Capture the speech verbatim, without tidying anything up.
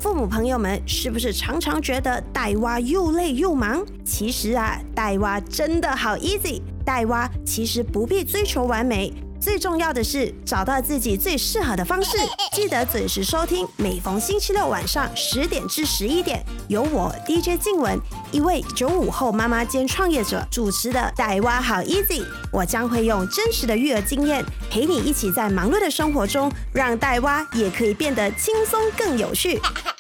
父母朋友们是不是常常觉得带娃又累又忙？其实啊，带娃真的好 easy。带娃其实不必追求完美，最重要的是找到自己最适合的方式。记得准时收听，每逢星期六晚上十点至十一点，由我 D J 静雯，一位九五后妈妈兼创业者主持的《带娃好 easy》。我将会用真实的育儿经验，陪你一起在忙碌的生活中，让带娃也可以变得轻松更有趣。